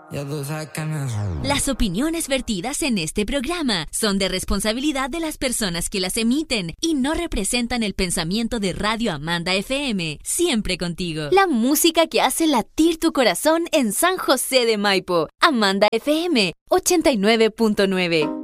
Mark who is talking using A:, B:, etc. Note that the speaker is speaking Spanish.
A: Ya tú sabes que no es.
B: Las opiniones vertidas en este programa son de responsabilidad de las personas que las emiten y no representan el pensamiento de Radio Amanda FM. Siempre contigo. La música que hace latir tu corazón en San José de Maipo. Amanda FM 89.9.